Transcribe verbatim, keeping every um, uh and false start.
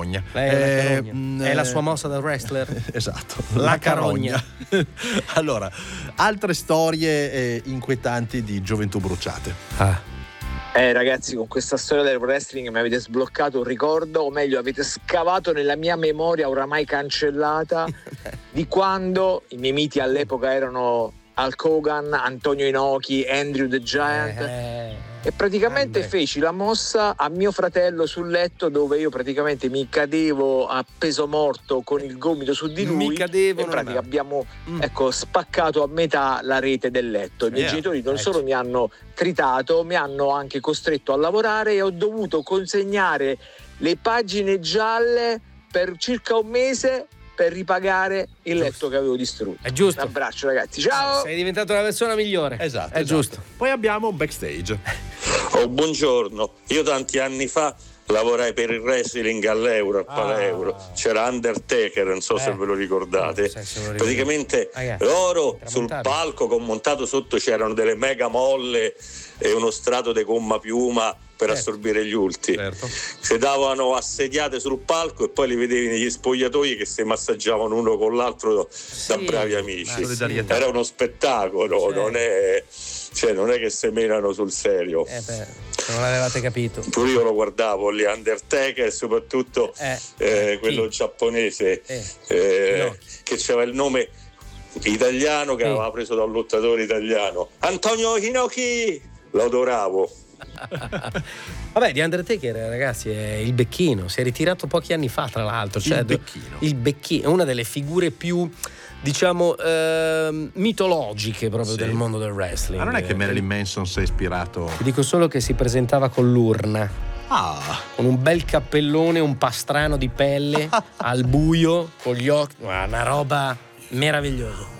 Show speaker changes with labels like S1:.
S1: carogna.
S2: Lei è, la
S1: Eh,
S2: carogna.
S1: mh,
S2: È la
S1: eh,
S2: sua mossa da wrestler?
S1: Esatto,
S2: La
S1: la
S2: carogna.
S1: carogna. Allora, altre storie eh, inquietanti di gioventù bruciate.
S2: Ah.
S3: Eh ragazzi, con questa storia del wrestling mi avete sbloccato un ricordo, o meglio avete scavato nella mia memoria oramai cancellata di quando i miei miti all'epoca erano Hulk Hogan, Antonio Inoki, Andrew the Giant.
S2: Eh.
S3: E praticamente
S2: Andre.
S3: feci la mossa a mio fratello sul letto, dove io praticamente mi cadevo a peso morto con il gomito su di lui.
S2: Mi cadevo,
S3: in
S2: non
S3: pratica
S2: è-
S3: abbiamo
S2: Mm.
S3: ecco, spaccato a metà la rete del letto. I miei
S1: Yeah.
S3: genitori non
S2: Eh,
S3: solo mi hanno tritato, mi hanno anche costretto a lavorare e ho dovuto consegnare le pagine gialle per circa un mese per ripagare il letto
S2: Giusto.
S3: che avevo distrutto.
S2: È giusto.
S3: Un abbraccio ragazzi, ciao!
S2: Sei diventato una persona migliore.
S1: Esatto,
S2: È
S1: esatto.
S2: giusto.
S1: Poi abbiamo backstage.
S4: Oh, buongiorno, io tanti anni fa lavorai per il wrestling all'Euro, a Paleuro, c'era Undertaker, non so se
S2: Eh.
S4: ve lo ricordate.
S2: Non so se lo ricordo.
S4: Praticamente
S2: Ragazzi,
S4: loro sul
S2: intramontabile.
S4: palco con montato sotto c'erano delle mega molle e uno strato di gomma piuma per
S2: Certo.
S4: assorbire gli urti.
S1: Certo.
S4: Si davano assediate sul palco e poi li vedevi negli spogliatoi che si massaggiavano uno con l'altro da
S2: Sì,
S4: bravi
S2: ma
S4: amici.
S2: sì.
S1: Solidarietà.
S4: Era uno spettacolo,
S2: Certo.
S4: non è, cioè, non è che semenano sul serio.
S2: Eh beh, se non l'avevate capito.
S4: Pure io lo guardavo lì, Undertaker e soprattutto
S2: Eh,
S4: eh,
S2: chi?
S4: quello giapponese
S2: Eh,
S4: eh,
S2: Inoki.
S4: che aveva il nome italiano che
S2: Sì.
S4: aveva preso da un lottatore italiano, Antonio Inoki, lo adoravo.
S2: Vabbè, di Undertaker, ragazzi, è il becchino. Si è ritirato pochi anni fa, tra l'altro. Cioè,
S1: Il becchino.
S2: Il becchino è una delle figure più, diciamo, ehm, mitologiche proprio
S1: Sì.
S2: del mondo del wrestling.
S1: Ma non è che Marilyn Manson si è ispirato.
S2: Ti dico solo che si presentava con l'urna,
S1: Ah,
S2: con un bel cappellone, un pastrano di pelle, al buio, con gli occhi. Guarda, una roba meravigliosa.